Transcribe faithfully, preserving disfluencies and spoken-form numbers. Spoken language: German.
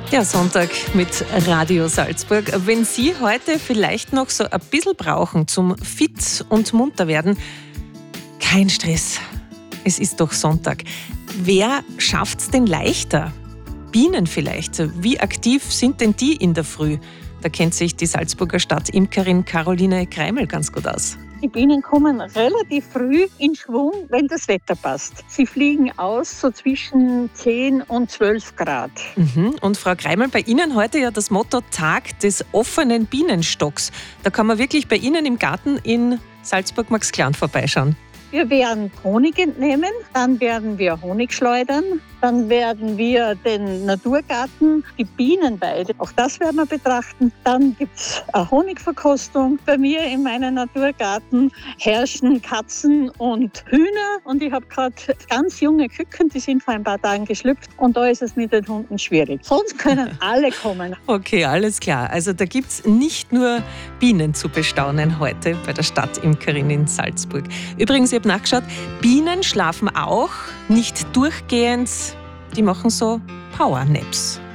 Ja, Sonntag mit Radio Salzburg. Wenn Sie heute vielleicht noch so ein bisschen brauchen zum fit und munter werden, kein Stress. Es ist doch Sonntag. Wer schafft's denn leichter? Bienen vielleicht. Wie aktiv sind denn die in der Früh? Da kennt sich die Salzburger Stadtimkerin Caroline Kreimel ganz gut aus. Die Bienen kommen relativ früh in Schwung, wenn das Wetter passt. Sie fliegen aus so zwischen zehn und zwölf Grad. Mhm. Und Frau Kreimel, bei Ihnen heute ja das Motto Tag des offenen Bienenstocks. Da kann man wirklich bei Ihnen im Garten in Salzburg-Maxglan vorbeischauen. Wir werden Honig entnehmen, dann werden wir Honig schleudern, dann werden wir den Naturgarten, die Bienenweide, auch das werden wir betrachten. Dann gibt es eine Honigverkostung. Bei mir in meinem Naturgarten herrschen Katzen und Hühner und ich habe gerade ganz junge Küken, die sind vor ein paar Tagen geschlüpft und da ist es mit den Hunden schwierig. Sonst können alle kommen. Okay, alles klar. Also da gibt es nicht nur Bienen zu bestaunen heute bei der Stadtimkerin in Salzburg. Übrigens, ich habe nachgeschaut, Bienen schlafen auch nicht durchgehend, die machen so Powernaps.